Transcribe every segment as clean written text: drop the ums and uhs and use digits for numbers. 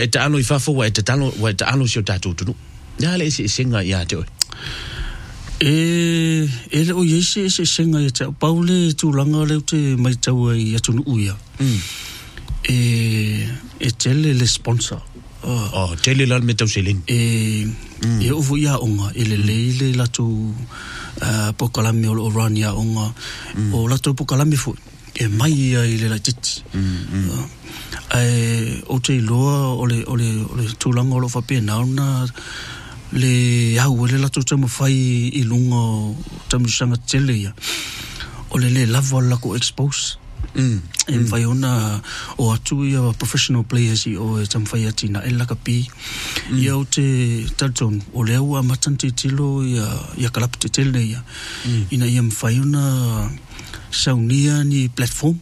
e te alo I fafo wa e te alo si o tātou tunu. Ia le ese senga ia te oi. Le o yese ese senga ia te paule tūlanga leo te mai tau ai atunu uia. Tele le sponsor. Tele lal me tau selin. Ufu ia onga, le leile lato pokalame o rani ia onga, o lato pokalame fu. Mai ia le la titi. O te iloa o le tūlanga o lo whapena ona le au le lato tamu whai I lunga tamu sanga tele ia. O le lava lako expose. Whai ona o atu ia professional players I o tamu whai ati na e laka pi. Ia o te taton o le au a matante tilo ia kalapu te tele ia. Ina ia mwhai ona saunia ni platform.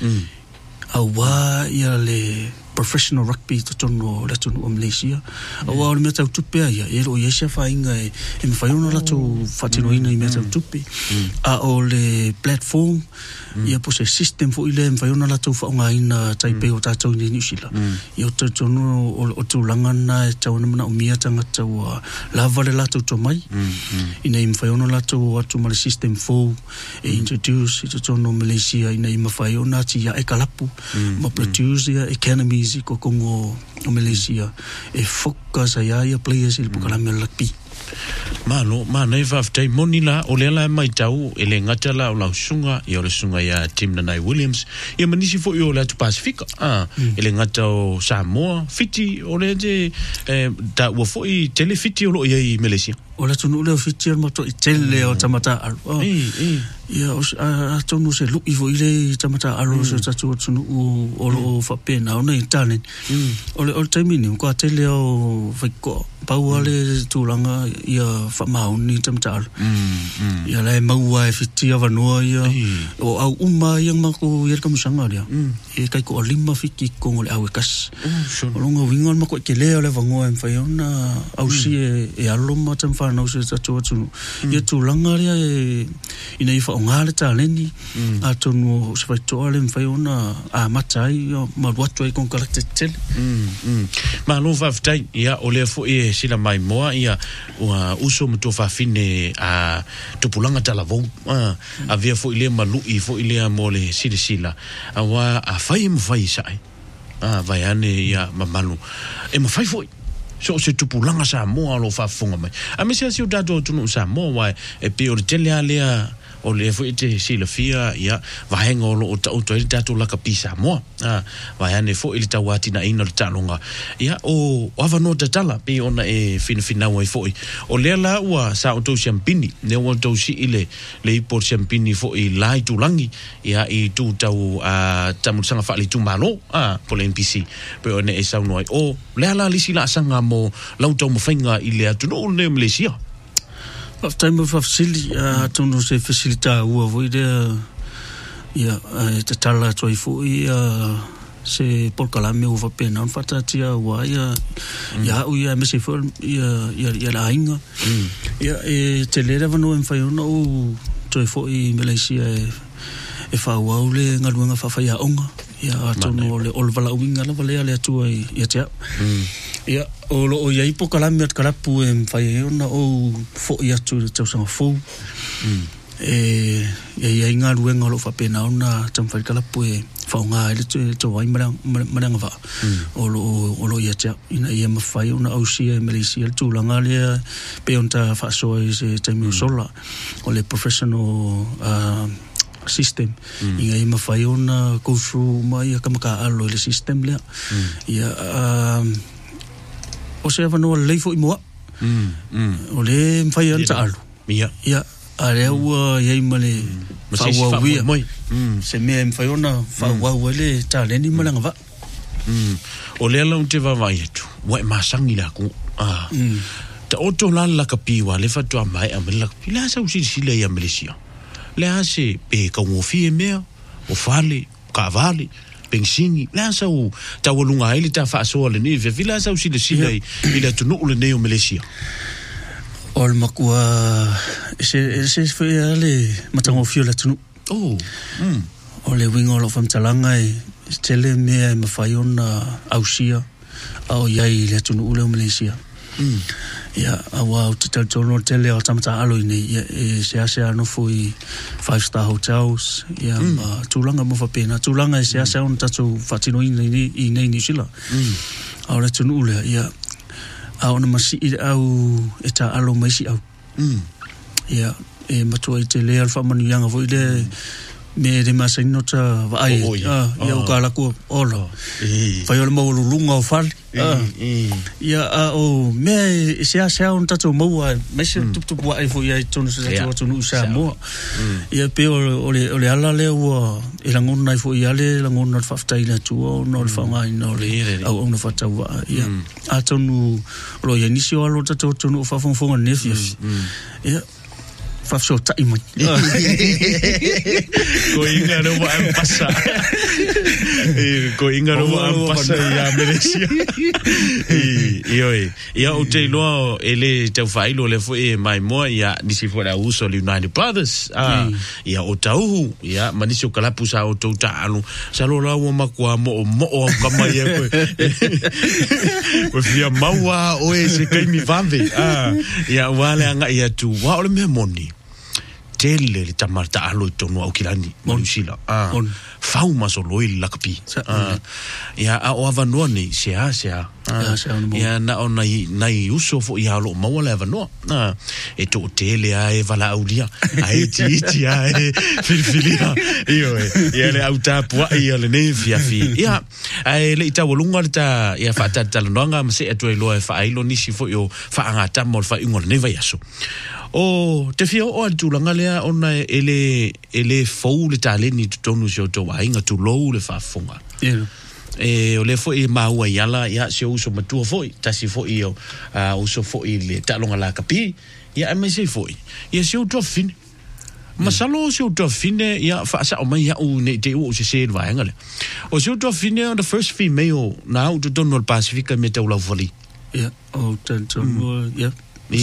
Awa ia le professional rugby to tono la tono o Malaysia. Awa o le mea tau tupea ia. E lo yesia whainga e me whaiona la tau whatinoina I mea tau tupe. A o le platform ia po se system fo ile me whaiona la tau whaonga ina taipe o tātou ni Newsila. Ia o tau tono o tau langana e tau namana o mia tanga tau lava le la tau to mai. Ina I me whaiona la tau atu ma le system fo e introduce I tau tono Malaysia ina I ma whaiona ti ia e kalapu. Ma produce ia academy ko kongo o Malaysia e foka sa ia players I pukalame lakpi. Mano e whaftai moni la o lela mai tau e le ngata la o lau sunga I o le sunga ia Tim Nanai Williams ia manisi fo I o le atu Pasifika e le ngata o Samoa fiti o le te ta ua fo I tele fiti o lo ia I Malaysia o le tunu leo fiti o mato I tele o tamata alu ia a tonu se luki fo I le tamata alu se tatu o tunu o lo whapena o nei tanen o le taimini ko a tele o whaiko pau ale tūlanga ia whamau ni tamata alu ia lai maua e fiti a wanoa ia o au ia mako ia kamusanga lia e kai ko lima fiki kongo le au e kas o longa wingon mako ke leo le vangoa e mwhaiona au si e alo matam whanau se tatu atu ia tūlanga lia ina iwha o ngāle tā leni a tonu se whaitoa le mwhaiona a matai ma ruatu ai kong karakte tele ma lo whaftai ia o lea fo e sila mai moa ia ua uso mto whawhine a tupulanga talavou a vea fo ilea malui fo ilea mo le sila a wa a whai mwhai sai vai ane ia mamalu e mwhai foi so se tupulanga sa moa lo whafunga mai a mese asi o dato tunu sa moa wai e pe o le tele a lea o le fo ite sila fia ia vahenga o lo o tau i dato laka pisa moa vai ane fo ili tawati na ina le talonga ia o avano tatala pe ona e fina wai foi o le la ua sa o tau champini ne o tau si ile le ipo champini fo I lai tulangi ia I tu tau tamu sanga fali tu malo po le NPC pe ona e sau noi o le la lisi la sanga mo lau tau mo fainga ile atu no le Malaysia of time of facility tonu se facilita ua voi de ia te tala toi fu ia se polkalame o vapena on fatatia ua ia u ia me se fo ia la inga ia e te lera vano en faiona o toi fu I Malaysia e fa waule ngaluanga fa fa ia onga ia tonu le olvala winga la vale ale atu ia te ia o lo ia ipo kalame at kalapu em fai ona o fo ia tu tau sanga fo ia inga ruenga lo fa pena ona tam fai kalapu e fa nga ile tu ai maranga va o lo ia te ina ia ma fai ona o sia Malaysia tu langa le pe onta fa so se taimi sola o le professional system inga ima fai ona go through mai kamaka alo le system le ia o se avano le fo imo o le fai anta alu ia are ua ia imale fa wa wi se me fai ona fa wa le ta le ni malanga va o le la unte va vai tu wa masangi la ku ta oto la kapiwa le fa tu mai amela pila sa usi sile ya Malaysia le ase pe ka ngofie mea o fale ka vale pensingi le asa u tawalunga ile ta fa so le ni vila sa usi le sile ile tu no le neo Malaysia ol makua se foi ale matango fio la tu o le wingo lo fam talanga e tele mea ma faiona ausia au iai le tunu ule o Malaysia. Ia, awa o te tautono tele o tamata alo i nei, e sea no fui 5-star hotels, ia, tūlanga mo whapena, tūlanga e sea on tatu whatino i nei New Zealand. Au le tunu ule, ia, au na masi i au e ta alo maisi au. Ia, e matua i te le alfa manu yanga vo i le me de masa ino ta vai ia o kala ko olo fai o mo lunga o fal ia o me se on tato mo me se tu wa e foi ai tonu se tato no sa mo ia pe o le ala le o e langon nai foi ale langon no faftai na tu no fa mai no le au no fa tau ia a tonu lo ia nisio alo tato tonu fa fon ne ia Fafso tak imut. Kau ingat rumah Ampasa. Kau ingat rumah Ampasa ya Malaysia. Ia o te loa ele tau whailo le fo e mai moa ia nisi fo la uso le United Brothers. Ia o tauhu ia manisi o kalapu sa o tau ta anu. Sa lo la o makua mo o kamai e koe. Koe fia maua o e se kaimi vave. Ia wale anga ia tu wa o le mea moni. Tele le tamarta alo i tonu au kilani Malusila. Fau maso loi lakapi. Ia a o avanoa ni sea. Ia na o nai uso fo i alo maua le avanoa. E to tele a e vala aulia. A e iti a e filifilia. Ia le au tapua ia le nei fiafi. Ia a e le ita walunga le ta ia whaata talanoanga ma se atu e loa e whaailo nisi fo i o whaangata mo le whaingo le nei vai aso. O te fio o atulanga lea ona ele fou le taleni tonu sio to ainga tu lou le fafonga. E o le fo e maua yala ya se uso matua foi tasi fo io uso fo le talonga la kapi ya me se foi. Ya se to fin. Masalo se to fin ya fa sa o mai ya u ne te u se va ngale. O se to fin on the first female now to Donald Pacifica metau voli. Ya o tanto ya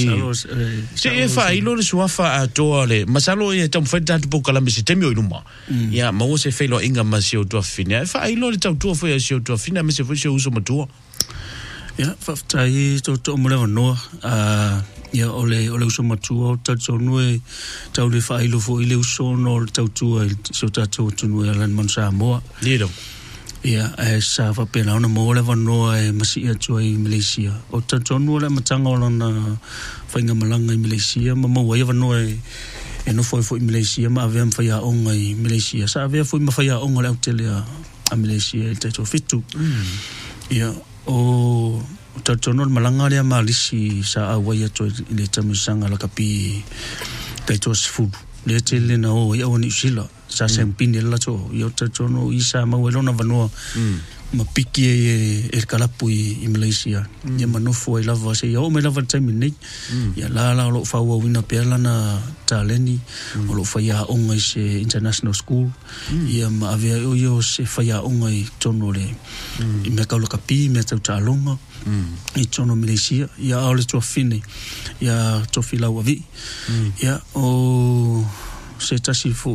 se e fa ilo le suafa a toa le masalo e tam feta tu pokala me se temio inuma ya ma o se felo inga masio to fina fa ilo le tau to foi asio to fina me se foi se uso matua ya fa tai to mo le no ya ole uso matua tau no e tau le fa ilo foi le uso no tau tu so tau tu no lan mansa mo lido. Ia, sa fa pena ona mo le vanoa e masi atu i Malaysia. O tonu le matanga ona na whainga malanga i Malaysia, ma mo ia vanoa e no foi i Malaysia, ma avea mwhaia onga i Malaysia. Sa avea foi mwhaia onga le autele a Malaysia e taito fitu. Ia, o tonu le malanga lea malisi sa awai atu i le tamisanga la kapi taito sifudu. Le tele na o ia o New Zealand. Sa sempini la to yo tatono isa mawelo na vanoa mapiki e kalapu i Malaysia ia manofo e lava se yo me lava time nei ia la lo fa wa wina pela na taleni o lo fa ya onga se international school ia ma avea yo se fa ya onga i tono le i me kaulo kapi me tau talonga i tono Malaysia ia ole to fine ia to fila wa vi ia o se tasi fo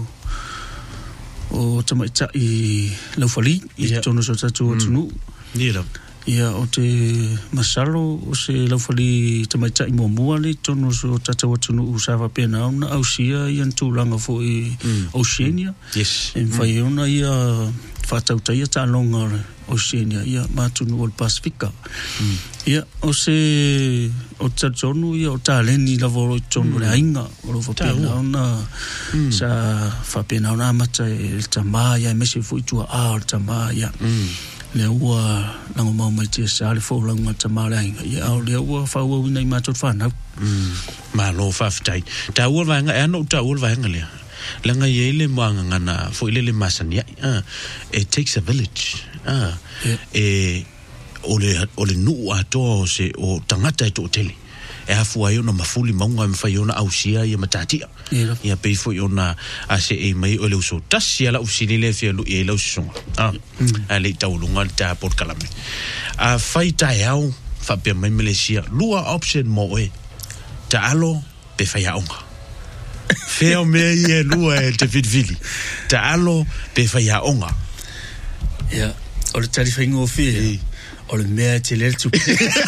o tamaita i laufali i tono so tatu tunu ia o te masalo o se laufali tamaita i muamua le tono so tatu tunu usava pena ona ausia i antulanga fo i Oceania en fai ona ia fatauta ia talonga Oceania ia matunu o Pacifica ia o se o tonu ia o taleni la volo tonu le ainga o lo fapena ona sa fapena ona mata e tamaya me se foi tua a tamaya le ua lango mau mai te sa le fo lango tamala ainga ia o le ua fa ua wina i matot fana ma lo faftai ta ua vanga e no ta ua vanga le langa yele manga ngana fo ile le masania it takes a village e ole nu ato se o tangata e to tele e afu ai ona mafuli maunga me fai ona ausia ia matatia ia pe fo ona a se e mai ole uso tasia la usini le fia lu e la usonga ale taulunga ta por kalame a fai tai au fa pe mai Malaysia lua option mo e ta alo pe fai aonga feo me e lua e te fitvili ta alo pe fai aonga ia o le tari whaingo o whia O le mea te le tu.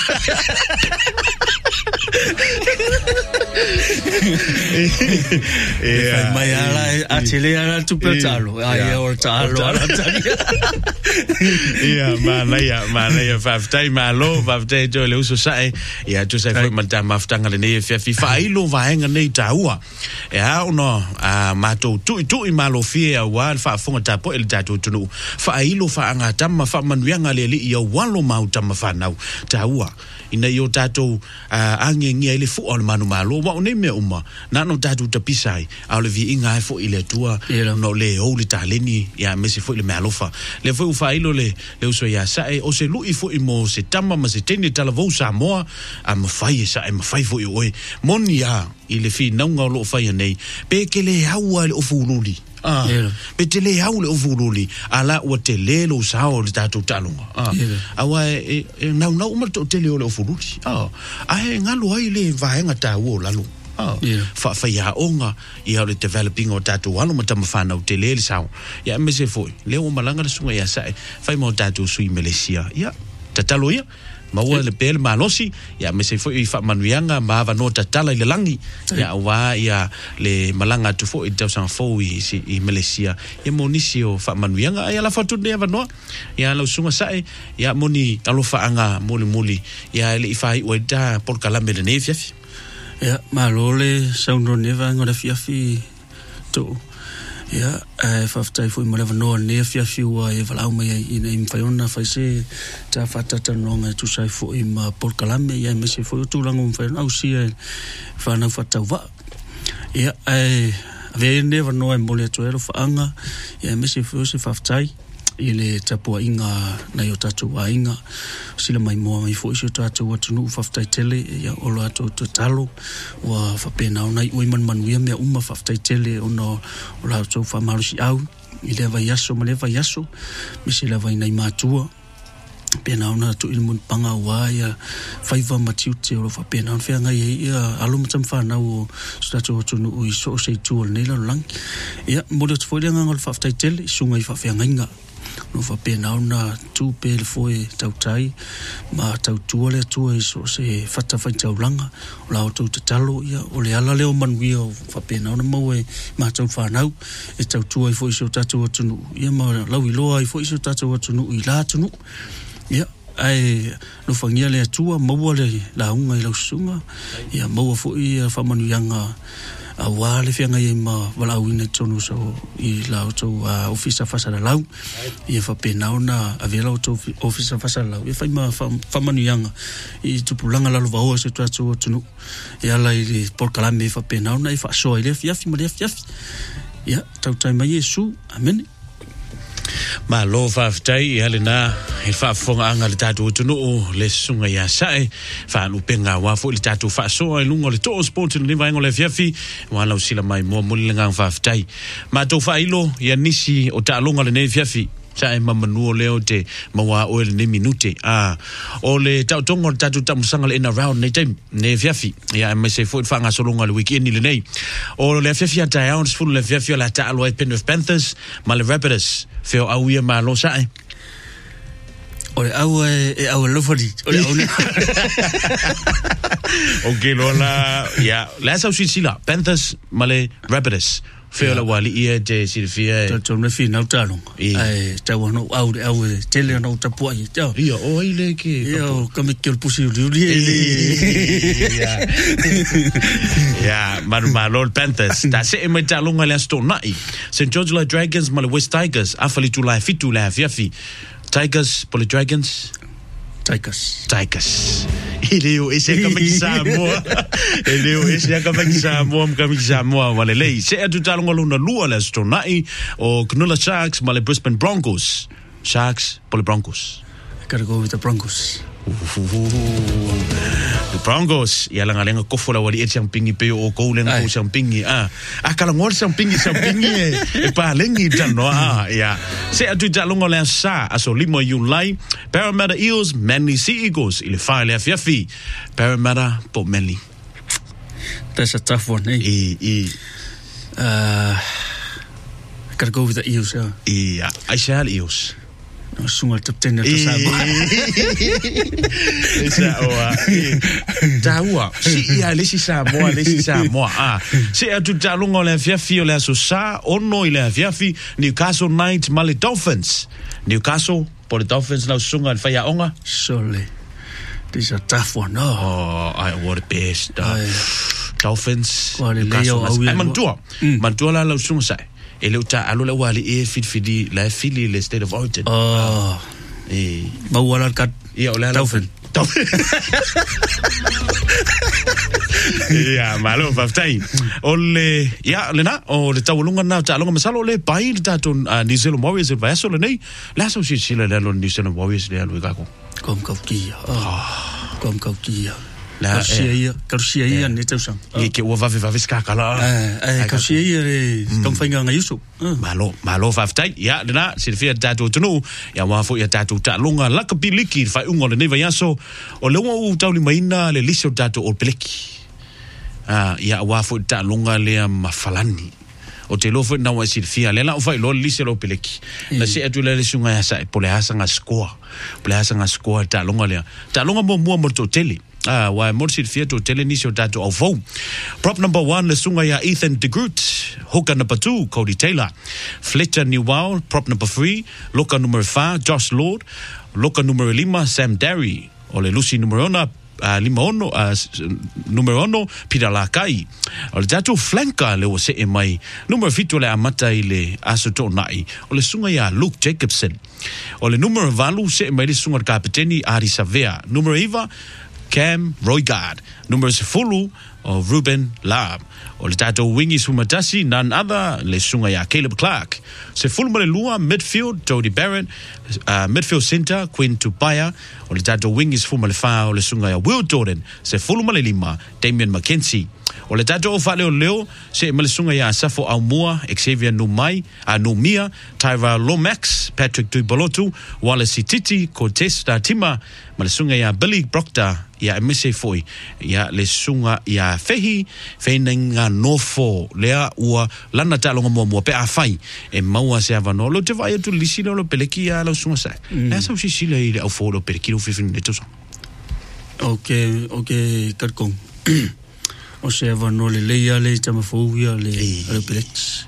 Mai ala a te le ala tu pe talo. Ai o talo ala tani. Ia, whaftai malo, whaftai jo le uso sae. Ia, tu sai foi mata maftanga le nei fiafi whailo vahenga nei taua. E hao no, mātou tui malo fie a wā, whaafonga tapo ele tātou tunu. Whailo whaanga tama, whamanuianga le li i a walo mau tama whanau taua. Ina i o tātou angengia ile fu o le manu malo, wa o nei mea uma, nano tātou tapisai, au le vi inga e fo i le tua, no le o le tāleni, ia mese fo i le mea lofa. Le fo ufa ilo le uso ia sae, o se lui fo i mo se tama ma se tene talavou sa moa, a mawhai e sae, mawhai fo i oe, moni a, i le fi naunga o lo whai anei, pe ke le haua le o fululi. Pe te le hau le o fululi, ala ua te le lo sao le tātou talonga. Awa nau umar te le o le o fululi. Ahe ngalo ai le vahenga tā uo lalo. Whaia onga i au le developing o tātou alo matama whanau te le sao. Ia me se foi, leo o malanga le sunga ia sae, whai mo tātou sui Malaysia. Ia, tatalo ia. Maua le pele malosi ya me se foi i whamanuianga ma ava no tatala i le langi ya wa ya le malanga tu fo i tau sang fo i Malaysia ya monisi o whamanuianga ya la fatu ne ava no ya la sunga sae ya moni alo whaanga muli ya le i whai oi da por kalame le nefiafi ya malole sauno neva ngora fiafi to ya whaftai fo i malewa noa ne fiafi ua e walau mai i nei mwhaiona whaise ta whatata nonga tu sai fo i ma porkalame ya me se fo i tūrango mwhaiona au sia whanau whatau wa ya ve newa noa e mole atu ero whaanga ya me se fo i se whaftai i le tapua inga na i o tātou a inga sila mai moa mai fo i se tātou atunu whaftai tele ia olo ato to talo wa whapena o nei ui manuia mea uma whaftai tele ono o la ato whamarusi au i lewa yaso ma lewa yaso me se lewa inai mātua pena ona tu ilmun panga wa ia whaiva matiute o whapena on whea ngai ia alo matam whanau o tātou atunu ui so o sei tuol nei lano lang ia mode tu fwoi ngangol whaftai tele sunga i whawhea ngainga no fa pena ona tu pel foi tautai ma tautua le tua iso se fata fai taulanga o la auto te talo ia o le ala leo manui o fa pena ona maue ma tau whanau e tautua i foi iso tatu atunu ia ma lau i loa i foi iso tatu atunu i la atunu ia ai no fangia le atua maua le la unga i lau sunga ia maua foi whamanuianga a wale fianga i ma walau ina tonu so i lau tau ofisa fasara lau i fa pena ona a vela o ofisa fasara lau i fa ma whamanuianga i tupulanga lalo vao se tuatu tunu i ala i porkalame i fa pena ona i fa soa i le fiafi ma le fiafi ia tau tai mai Yesu amen ma lo whaftai i hale nā i whaafonga anga le tātou tunu o le sunga ia sae whaanu penga wafo i le tātou whaasoa i lunga le to'o sportu ni vaengo le fiafi walau sila mai mua muli ngang whaftai ma tau whailo ia nisi o ta'alonga le nei fiafi sae mamanuo leo te mawa o le ne minute o le tautonga le tātou tamusanga le in around nei time ne fiafi ia me se fo whanga solonga le weekend ni le nei o le fiafi a tai aon sfulu le fiafi o la ta'alo e Penrith Panthers ma le Rapids feo au ia ma lo sae o le au e au lofari o le au ne ok lola ia la sa sila Panthers ma le Rapids feo la wali ia te silfia to me fi na talong ai tau no au tele no tapua i tau ia o ile ke ia ka me ke pusi uli ia malo Panthers ta se me talonga le sto nai St George la Dragons ma le West Tigers afali tu la fitu la fiafi Tigers pour les Dragons Tigers Ileo ese kama Samoa Ileo ese kama Samoa wale lei se atu talonga luna lua le stonai o Cronulla Sharks ma le Brisbane Broncos Sharks pour les Broncos gotta go with the Broncos the Broncos ia langalenga kofola wali e champingi pe o koulenga ko champingi kala ngol champingi e pa lengi tano ia se atu talonga le sa aso limo July Parramatta Eels Manly Sea Eagles ile file fiafi Parramatta po Manly that's a tough one gotta go with the Eels I shall Eels sunga taptena to Samoa. Isa oa. Taua. Si ia lesi Samoa. Se atu talunga le fiafi o le aso sa ono i le fiafi Newcastle Knights ma le Dolphins. Newcastle po le Dolphins na sunga le whaia onga. Sole. This is a tough one. Oh, what a best. Dolphins. Mantua la sunga sai. E leo ta alo la wali e fitfidi la fili le state of origin. Mawala kat. Ia ola Dolphin. Ja, malo faftai. Ole ja lena o le tawulunga na ta longa masalo le pai ta ton New Zealand Warriors va so le nei. La so si le New Zealand Warriors le alo ka ko. Kom kaukia. La Kausia ni tau sang. Ke o va ska kala. Kausia re tong fainga nga Yusuf. Malo faftai. Ja, lena Silvia tatu tunu. Ja wa fo ya tatu ta longa la kapiliki fa ungo le nei va yaso. O le o tauli maina le liso tatu o peleki. Ya wa fo ta longa le mafalani. O te lofo na wa Silvia le la o fa lo liso lo peleki. Na se atu le sunga ya sa po le hasa nga score. Po le hasa nga score ta longa le. Ta longa mo to tele. Wa morsit fiato telenisio dato au vo. Prop number 1 le sunga ya Ethan de Groot. Hooker number 2 Cody Taylor. Fletcher Newell. Prop number 3 Loka numero 5 Josh Lord. Loka numero 5 Sam Derry. O le Lucy numero 1 numero 1 Peter Lakai. O le dato flanka le o se e mai numero fito le amata i le asoto nai. O le sunga ya Luke Jacobson. O le numero valu se e mai le sunga kapiteni Ari Savea. Numero iva Cam Roigard. Numero sefulu o Ruben Lab. O le tato wingi sumatasi none other le sunga ya Caleb Clark. Sefulu male lua midfield Jody Barrett. Midfield center Quinn Tupaya. O le tato wingi sefulu male fa o le sunga ya Will Jordan. Sefulu male lima Damian McKenzie. O le tato o fale o leo se male sunga ya Safo Aumua, Xavier Numia, Tyra Lomax, Patrick Tuibolotu, Wallace Titi, Cortez Tima, male sunga ya Billy Proctor, ya MSA foi, ya le sunga ya Fehi Fenenga Nofo, lea ua lana talonga mua pe a fai, e maua se avano, lo te vai atu lisina lo peleki ya la sunga sa. Lea sa usi sila i le au fo lo peleki lo fifin le tosa. Ok, karkong. O se avano le leia le tamafouia le pelex.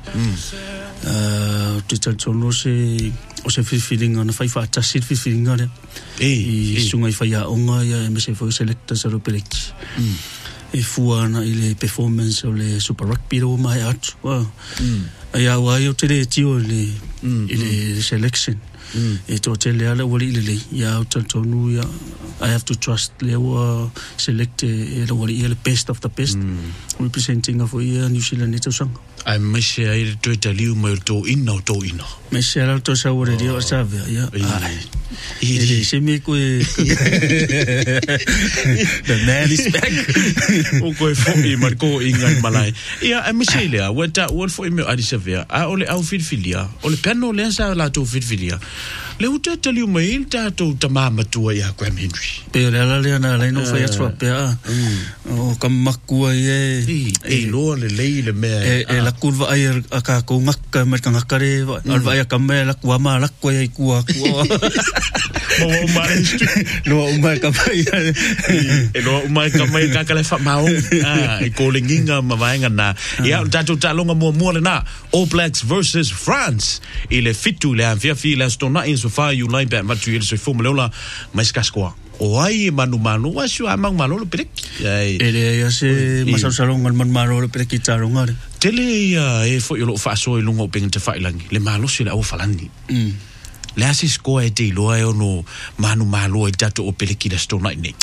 Te tantono o se fifilinga na fai whaatasit fifilinga le. I sunga i whaia onga ia me se foi selecta sa pelex. E fuana i le performance o le Super Rugby o mai atu. Ia wai o te le tio le selection. E to te le ala wali le ia o tantonu ia I have to trust le wa select le wali le best of the best representing of New Zealand to sang. I miss I to tell you my to ina. Me share to sa wori dio sa ia. Ele se me ko the man is back. O ko fo I marco ingan malai. Ia I miss le what for me adi severe. A ole au filia. Ole penno le sa la to filia. Le uta tell you mail ta to tamama tua ia Graham Henry. Pe le na le no foi a pe o kam makua e lo le me e la curva ai a ka ko ngaka me ka ngakare alva ia kam la kuama la ko ai kua mo mai no mai ka mai e no mai ka mai ka le fa mau e ko linginga ma vainga na ia tatu talonga mo le na All Blacks versus France ile fitu le avia fi la stona in so far you line back matu ile so formula mais cascoa o ai manu wa su amang malo pelek ele ya se masau salong man malo pelek taronga tele ia e fo yo fa so lungo peng te fa ilangi le malo se la o falani le asis ko e te lo e no manu malo e tato o pelek da stona ni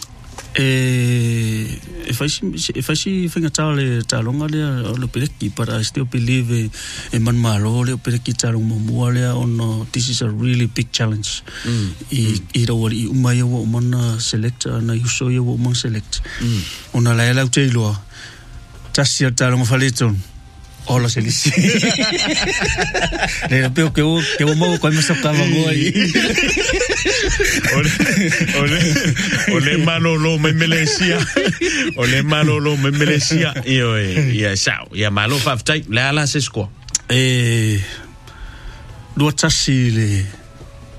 if I see finger tale talonga le peleki, but I still believe in man malo le peleki talong mo le on this is a really big challenge. I do what I umaya wo man select na yuso yo wo man select. Ona la ela te lo. Tasia talong faleton. Ola se lisi. Le peo que o mo ko me sokava ngoi. Ole malo lo me melesia. Ole malo lo me melesia. Io ia sao. Ia malo fa tai la se sco. Dua tasi le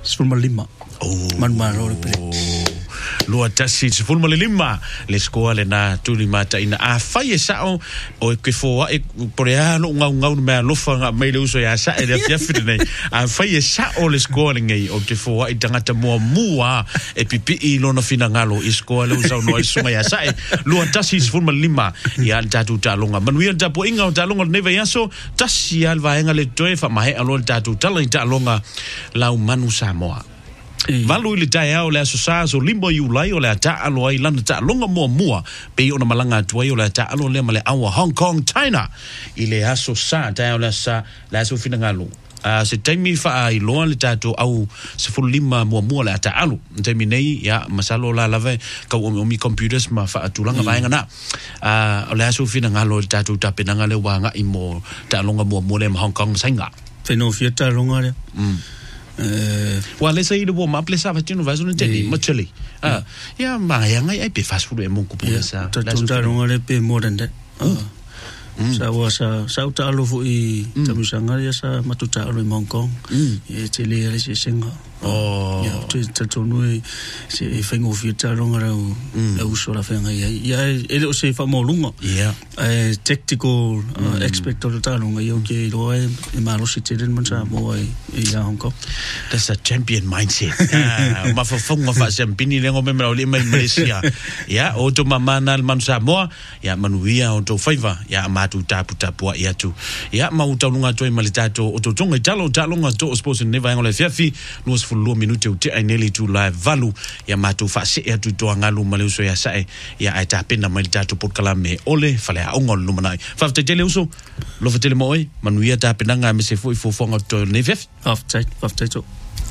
Sifulma lima. Man maro le pele. Lua tasi se fulma le lima le skoa le na tuli mata ina a fai sao o ke fo e porealo ngau me lofa nga mai le uso ya sa e le fiafite nei a fai sao le skoa le ngai o ke fo i tangata mua e pipi i lona fina ngalo i skoa le uso no i sunga ya sa e lua tasi se fulma lima ya tatu talonga manuia tapo inga o talonga neve yaso tasi al vaenga le toe fa mai alo tatu talonga lau manu Samoa. Valu ili tai au le asosa so limbo iulai o le ata alo ai lana ta longa mua pe ona malanga tuai o le ata alo le male awa Hong Kong China ile asosa tai au le sa la so fina ngalo se taimi fa ai loa le tato au se fulima mua le ata alo taimi nei ya masalo la lave ka o mi computers ma fa atulanga vaenga na o le so fina ngalo le tato tapenanga le wanga imo ta longa mua le Hong Kong China feno fieta longa le Wa le sai do ma plesa va tino va so nte ma chele ya ma ya ngai ai pe fast food e mon ku pula sa ta tonda ronga le pe more than that sa wa sa uta alo fu i tamusanga ya sa matuta alo i Hong Kong e tele le se senga ya te tonu se fengo fieta ronga la uso la fenga ya ele o se fa mo lunga tactical aspect of the ronga yo ke lo e malo se te den mansa mo i Hong Kong. That's a champion mindset. Ma fa fonga fa champini le ngome mera le mai Malaysia. Ya o to mamana man Samoa ya manuia o to faiva ya matu tapu ya tu. Ya ma utalunga to malitato o to tonga talonga to suppose never ngole fiafi no for lo minute o te aineli tu live valu ya matu fa se ya tu to ngalu maleuso ya sai ya aita pena malitato por kalame ole fale a ngol lumanai. Fa te tele uso lo fa tele moi manuia ta penanga me se foi fonga to nefef. After